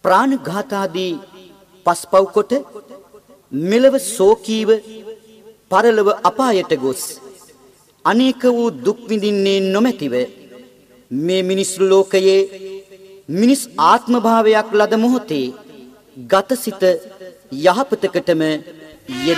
ප්‍රාණඝාතාදී පස්පව් කොට මෙලව සෝකීව පරලොව අපායට ගොස් අනේක වූ දුක් විඳින්නේ නොමැතිව මේ මිනිස් ලෝකයේ මිනිස් ආත්ම භාවයක් ලද මොහොතේ ගතසිත යහපතකටම